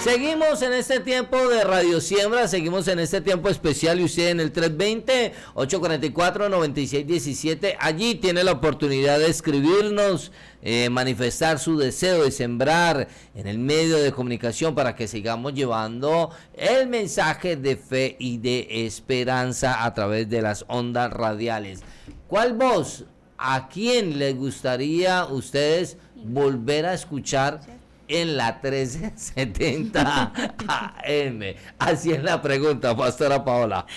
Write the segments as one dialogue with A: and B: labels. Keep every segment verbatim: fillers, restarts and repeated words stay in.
A: Seguimos en este tiempo de Radio Siembra, seguimos en este tiempo especial y usted en el tres veinte, ocho cuarenta y cuatro, noventa y seis diecisiete, allí tiene la oportunidad de escribirnos, eh, manifestar su deseo de sembrar en el medio de comunicación para que sigamos llevando el mensaje de fe y de esperanza a través de las ondas radiales. ¿Cuál voz, a quién les gustaría a ustedes volver a escuchar en la trece setenta A M? Así es la pregunta, Pastora Paola.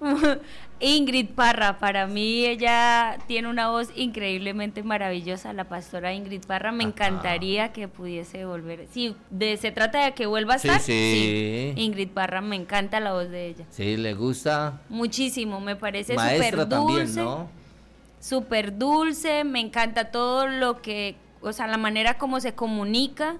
B: Ingrid Parra, para mí ella tiene una voz increíblemente maravillosa, la pastora Ingrid Parra, me Ajá. encantaría que pudiese volver, si de, se trata de que vuelva a estar,
A: sí, sí.
B: sí, Ingrid Parra, me encanta la voz de ella.
A: Sí, ¿le gusta?
B: Muchísimo, me parece súper
A: Maestra
B: dulce,
A: también, ¿no?
B: súper dulce, me encanta todo lo que, o sea, la manera como se comunica,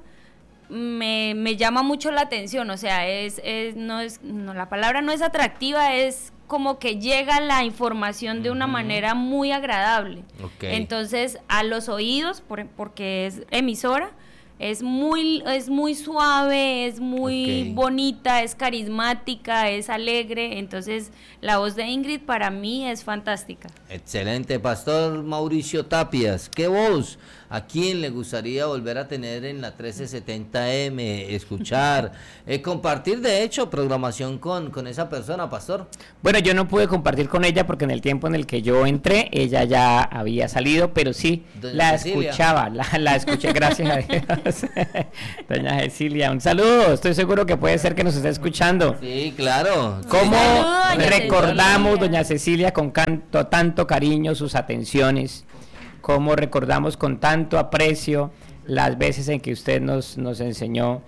B: me, me llama mucho la atención, o sea, es, es, no es, no, la palabra no es atractiva, es como que llega la información de una uh-huh. manera muy agradable. Okay. Entonces, a los oídos, por, porque es emisora, es muy, es muy suave, es muy okay. bonita, es carismática, es alegre. Entonces, la voz de Ingrid para mí es fantástica.
A: Excelente. Pastor Mauricio Tapias, ¿qué voz? ¿A quién le gustaría volver a tener en la trece setenta A M, escuchar, eh, compartir de hecho programación con, con esa persona, Pastor?
C: Bueno, yo no pude compartir con ella porque en el tiempo en el que yo entré, ella ya había salido, pero sí, Doña la Cecilia. escuchaba, la, la escuché, gracias a Dios. Doña Cecilia, un saludo, estoy seguro que puede ser que nos esté escuchando.
A: Sí, claro.
C: ¿Cómo
B: Saludo,
C: recordamos,
B: Cecilia.
C: Doña Cecilia, con canto, tanto cariño sus atenciones? Cómo recordamos con tanto aprecio las veces en que usted nos, nos enseñó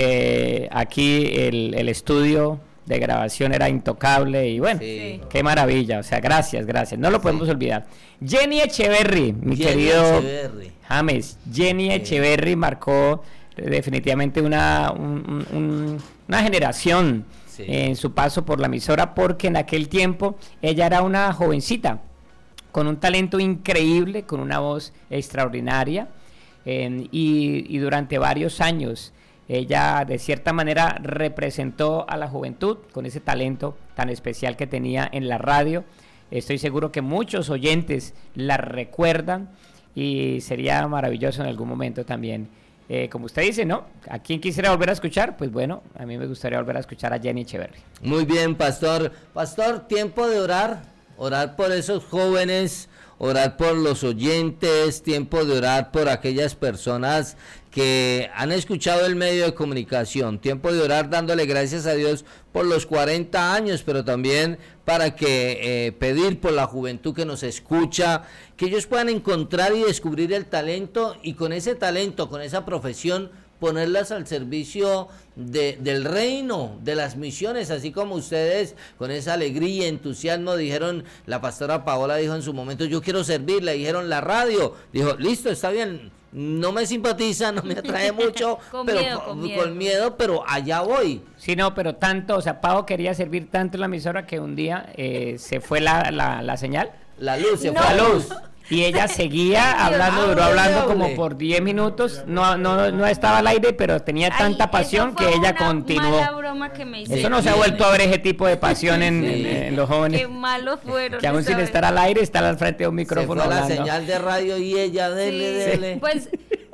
C: que aquí el, el estudio de grabación era intocable y bueno, sí. qué maravilla, o sea, gracias, gracias, no lo podemos sí. olvidar. Jenny Echeverry, mi Jenny querido Echeverry. James, Jenny sí. Echeverry marcó definitivamente una, un, un, una generación sí. en su paso por la emisora, porque en aquel tiempo ella era una jovencita, con un talento increíble, con una voz extraordinaria, eh, y, y durante varios años ella de cierta manera representó a la juventud con ese talento tan especial que tenía en la radio. Estoy seguro que muchos oyentes la recuerdan y sería maravilloso en algún momento también. Eh, como usted dice, ¿no? ¿A quién quisiera volver a escuchar? Pues bueno, a mí me gustaría volver a escuchar a Jenny Echeverry.
A: Muy bien, Pastor. Pastor, tiempo de orar. Orar por esos jóvenes, orar por los oyentes, tiempo de orar por aquellas personas que han escuchado el medio de comunicación, tiempo de orar dándole gracias a Dios por los cuarenta años, pero también para que eh, pedir por la juventud que nos escucha, que ellos puedan encontrar y descubrir el talento y con ese talento, con esa profesión, ponerlas al servicio de, del reino, de las misiones, así como ustedes con esa alegría y entusiasmo dijeron, la pastora Paola dijo en su momento, yo quiero servir, le dijeron la radio, dijo, listo, está bien, no me simpatiza, no me atrae mucho,
B: con,
A: pero
B: miedo, con,
A: con,
B: miedo.
A: con miedo, pero allá voy.
C: Sí, no, pero tanto, o sea, Pau quería servir tanto en la emisora que un día eh, se fue la, la, la señal.
A: La luz, se
B: no.
A: fue la luz.
C: Y ella seguía hablando, duró hablando como por diez minutos, no no no estaba al aire, pero tenía tanta
B: Ay,
C: pasión que ella continuó.
B: Mala broma que me
C: Eso no se ha vuelto a ver ese tipo de pasión en, sí. en, en los jóvenes.
B: Qué malos fueron.
C: Que aún sin vez. estar al aire, estar al frente de un micrófono
A: se fue
C: hablando.
A: La señal de radio y ella, dele, sí. dele.
B: Pues,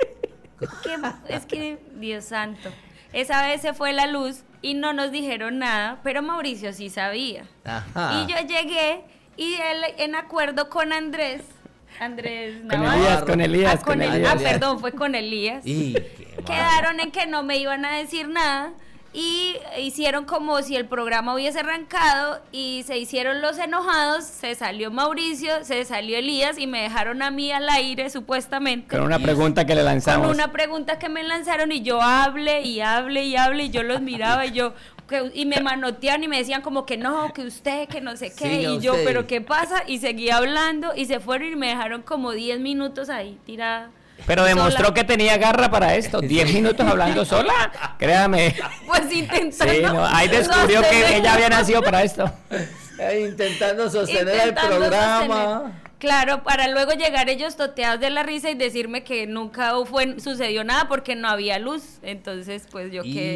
B: ¿qué? Es que, Dios santo, esa vez se fue la luz y no nos dijeron nada, pero Mauricio sí sabía.
A: Ajá.
B: Y yo llegué y él en acuerdo con Andrés, Andrés
C: con Elías, con Elías,
B: ah, con
C: con
B: el,
C: Elías.
B: Ah, perdón, fue con Elías.
A: Y
B: quedaron en que no me iban a decir nada y hicieron como si el programa hubiese arrancado y se hicieron los enojados, se salió Mauricio, se salió Elías y me dejaron a mí al aire supuestamente.
C: Con una pregunta que le lanzamos.
B: Con una pregunta que me lanzaron y yo hablé y hablé y hablé y yo los miraba y yo... Que, y me manoteaban y me decían como que no, que usted, que no sé qué,
A: sí,
B: y yo,
A: usted.
B: pero ¿qué pasa? Y seguí hablando y se fueron y me dejaron como diez minutos ahí tirada.
C: Pero demostró sola. Que tenía garra para esto, diez minutos hablando sola, créame.
B: Pues intentando.
C: Sí, no, ahí descubrió sostener. Que ella había nacido para esto.
A: Intentando sostener intentando el programa.
B: Sostener. Claro, para luego llegar ellos toteados de la risa y decirme que nunca fue, sucedió nada porque no había luz. Entonces, pues yo quedé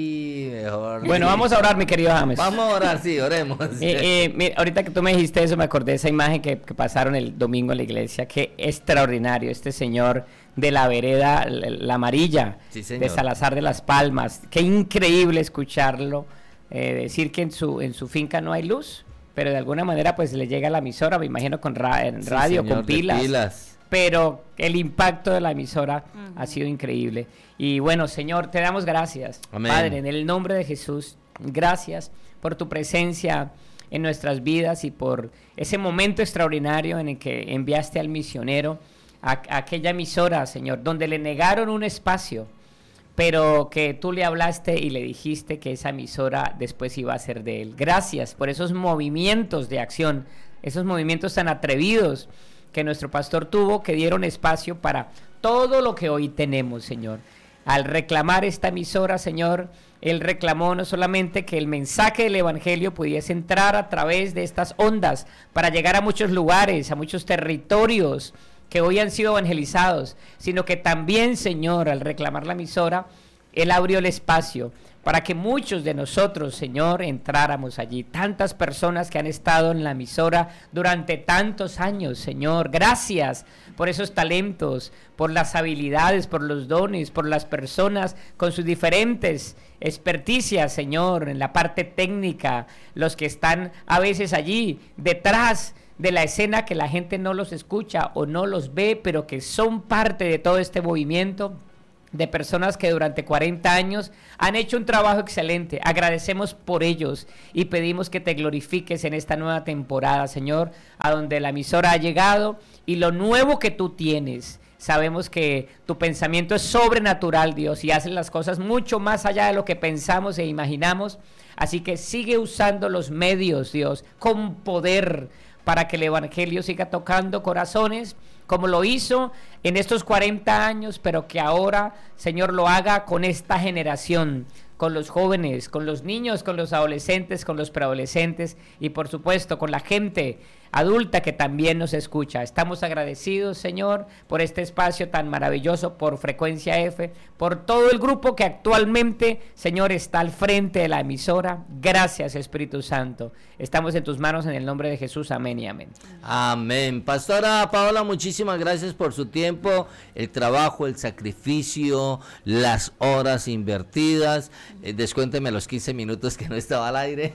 A: y mejor.
C: Bueno, vamos a orar, mi querido James.
A: Vamos a orar, sí, oremos.
C: Eh, eh, mira, ahorita que tú me dijiste eso, me acordé de esa imagen que, que pasaron el domingo en la iglesia. Qué extraordinario, este señor de la vereda, la, la amarilla,
A: sí,
C: de Salazar de las Palmas. Qué increíble escucharlo eh, decir que en su, en su finca no hay luz, pero de alguna manera pues le llega a la emisora, me imagino con ra en
A: sí,
C: radio,
A: señor,
C: con pilas,
A: pilas,
C: pero el impacto de la emisora
B: uh-huh.
C: ha sido increíble. Y bueno, Señor, te damos gracias.
A: Amén.
C: Padre, en el nombre de Jesús, gracias por tu presencia en nuestras vidas y por ese momento extraordinario en el que enviaste al misionero a, a aquella emisora, Señor, donde le negaron un espacio, pero que tú le hablaste y le dijiste que esa emisora después iba a ser de él. Gracias por esos movimientos de acción, esos movimientos tan atrevidos que nuestro pastor tuvo, que dieron espacio para todo lo que hoy tenemos, Señor. Al reclamar esta emisora, Señor, él reclamó no solamente que el mensaje del evangelio pudiese entrar a través de estas ondas para llegar a muchos lugares, a muchos territorios que hoy han sido evangelizados, sino que también, Señor, al reclamar la emisora, él abrió el espacio para que muchos de nosotros, Señor, entráramos allí. Tantas personas que han estado en la emisora durante tantos años, Señor. Gracias por esos talentos, por las habilidades, por los dones, por las personas con sus diferentes experticias, Señor, en la parte técnica, los que están a veces allí detrás de la escena, que la gente no los escucha o no los ve, pero que son parte de todo este movimiento de personas que durante cuarenta años han hecho un trabajo excelente. Agradecemos por ellos y pedimos que te glorifiques en esta nueva temporada, Señor, a donde la emisora ha llegado y lo nuevo que tú tienes. Sabemos que tu pensamiento es sobrenatural, Dios, y haces las cosas mucho más allá de lo que pensamos e imaginamos. Así que sigue usando los medios, Dios, con poder, para que el evangelio siga tocando corazones, como lo hizo en estos cuarenta años, pero que ahora, Señor, lo haga con esta generación, con los jóvenes, con los niños, con los adolescentes, con los preadolescentes y por supuesto con la gente adulta que también nos escucha. Estamos agradecidos, Señor, por este espacio tan maravilloso, por Frecuencia F, por todo el grupo que actualmente, Señor, está al frente de la emisora. Gracias, Espíritu Santo. Estamos en tus manos en el nombre de Jesús. Amén y amén.
A: Amén. Pastora Paola, muchísimas gracias por su tiempo, el trabajo, el sacrificio, las horas invertidas. Eh, descuénteme los quince minutos que no estaba al aire.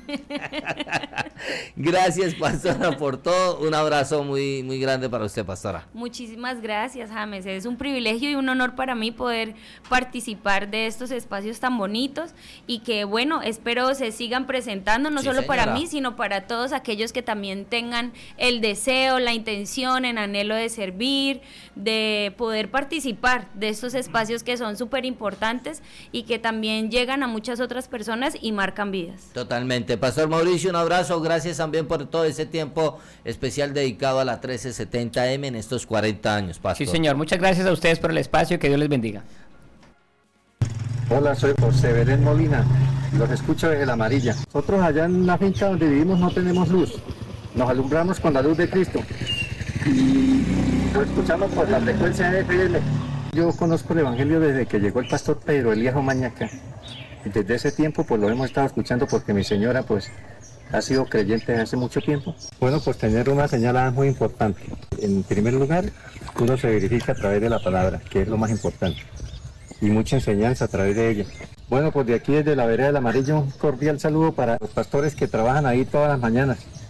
A: Gracias, pastora, por todo. Un abrazo muy muy grande para usted, pastora.
B: Muchísimas gracias, James. Es un privilegio y un honor para mí poder participar de estos espacios tan bonitos y que, bueno, espero se sigan presentando, no sí, solo señora. Para mí, sino para todos aquellos que también tengan el deseo, la intención, el anhelo de servir, de poder participar de estos espacios que son súper importantes y que también llegan a muchas otras personas y marcan vidas.
A: Totalmente. Pastor Mauricio, un abrazo, gracias también por todo ese tiempo especial dedicado a la trece setenta eme en estos cuarenta años, pastor.
C: Sí, señor, muchas gracias a ustedes por el espacio, que Dios les bendiga.
D: Hola, soy José Belén Molina, los escucho desde La Amarilla. Nosotros allá en la finca donde vivimos no tenemos luz, nos alumbramos con la luz de Cristo y lo escuchamos por la frecuencia de F M. Yo conozco el evangelio desde que llegó el pastor Pedro Elías Omañaca. Desde ese tiempo pues lo hemos estado escuchando porque mi señora pues ha sido creyente desde hace mucho tiempo. Bueno, pues tener una señal es muy importante. En primer lugar, uno se verifica a través de la palabra, que es lo más importante, y mucha enseñanza a través de ella. Bueno, pues de aquí desde la vereda del Amarillo, un cordial saludo para los pastores que trabajan ahí todas las mañanas.